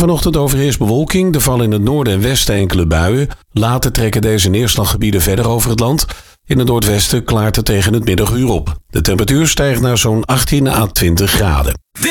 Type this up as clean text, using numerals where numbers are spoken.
vanochtend overheerst bewolking. Er vallen in het noorden en westen enkele buien. Later trekken deze neerslaggebieden verder over het land. In het noordwesten klaart het tegen het middaguur op. De temperatuur stijgt naar zo'n 18 à 20 graden.